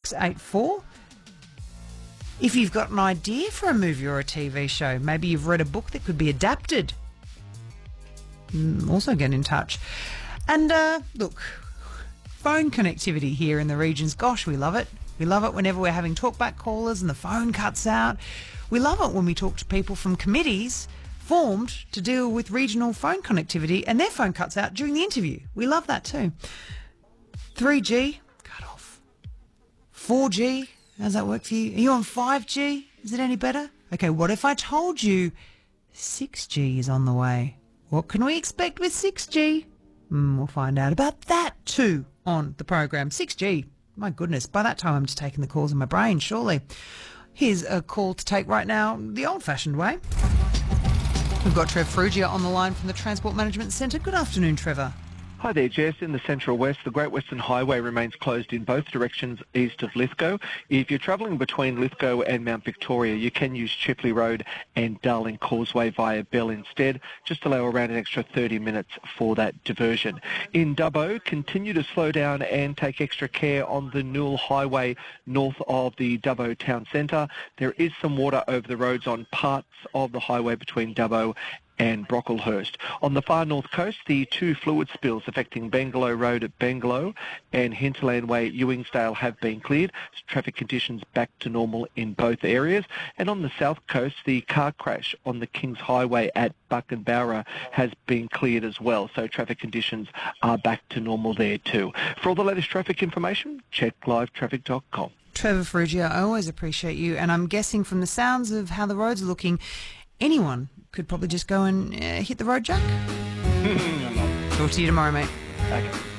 684. If you've got an idea for a movie or a TV show, maybe you've read a book that could be adapted, also get in touch. And look, phone connectivity here in the regions, gosh, we love it. We love it whenever we're having talkback callers and the phone cuts out. We love it when we talk to people from committees formed to deal with regional phone connectivity and their phone cuts out during the interview. We love that too. 3G, cut off. 4G, how's that work for you? Are you on 5G? Is it any better? Okay, what if I told you 6G is on the way? What can we expect with 6G? We'll find out about that too on the program. 6G, my goodness, by that time I'm just taking the calls in my brain, surely. Here's a call to take right now the old-fashioned way. We've got Trev Ferrugia on the line from the Transport Management Centre. Good afternoon, Trevor. Hi there, Jess. In the Central West, the Great Western Highway remains closed in both directions east of Lithgow. If you're travelling between Lithgow and Mount Victoria, you can use Chipley Road and Darling Causeway via Bell instead. Just allow around an extra 30 minutes for that diversion. In Dubbo, continue to slow down and take extra care on the Newell Highway north of the Dubbo Town Centre. There is some water over the roads on parts of the highway between Dubbo and Brocklehurst. On the far north coast, the two fluid spills affecting Bangalow Road at Bangalow and Hinterland Way at Ewingsdale have been cleared. Traffic conditions back to normal in both areas. And on the south coast, the car crash on the Kings Highway at Buckenbowra has been cleared as well. So traffic conditions are back to normal there too. For all the latest traffic information, check livetraffic.com. Trevor Ferrugia, I always appreciate you, and I'm guessing from the sounds of how the roads are looking, anyone could probably just go and hit the road, Jack. Talk to you tomorrow, mate. Okay.